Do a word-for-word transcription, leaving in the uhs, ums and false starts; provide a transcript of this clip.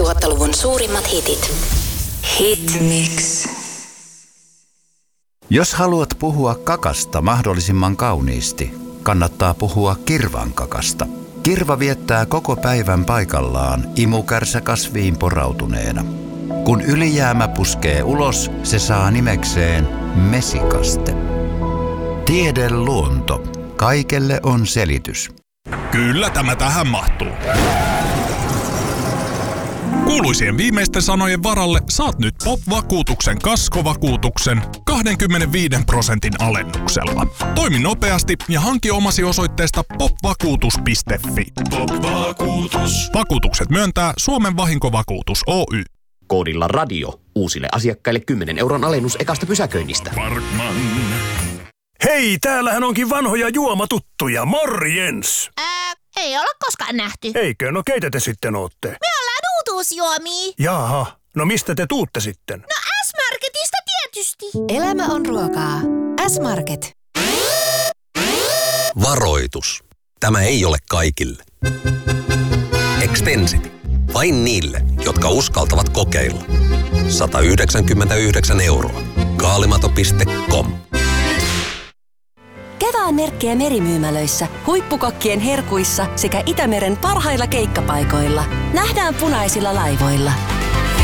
kaksituhattaluvun suurimmat hitit. Hitmix. Jos haluat puhua kakasta mahdollisimman kauniisti, kannattaa puhua kirvan kakasta. Kirva viettää koko päivän paikallaan imukärsä kasviin porautuneena. Kun ylijäämä puskee ulos, se saa nimekseen mesikaste. Tiede luonto. Kaikelle on selitys. Kyllä tämä tähän mahtuu. Kuuluisien viimeisten sanojen varalle saat nyt Pop-vakuutuksen kaskovakuutuksen kaksikymmentäviisi prosentin alennuksella. Toimi nopeasti ja hanki omasi osoitteesta popvakuutus piste fi. Pop-vakuutus. Vakuutukset myöntää Suomen Vahinkovakuutus Oy. Koodilla radio uusille asiakkaille kymmenen euron alennus ekasta pysäköinnistä. Parkman. Hei, täällähän onkin vanhoja juomatuttuja. Morjens! Ää, ei olla koskaan nähty. Eikö? No keitä te sitten ootte? Me ollaan uutuusjuomia. Jaha, no mistä te tuutte sitten? No S-Marketista tietysti. Elämä on ruokaa. S-Market. Varoitus. Tämä ei ole kaikille. Extensity. Vain niille, jotka uskaltavat kokeilla. sata yhdeksänkymmentäyhdeksän euroa. Kaalimato piste com. Kevään merkkejä merimyymälöissä, huippukokkien herkuissa sekä Itämeren parhailla keikkapaikoilla. Nähdään punaisilla laivoilla.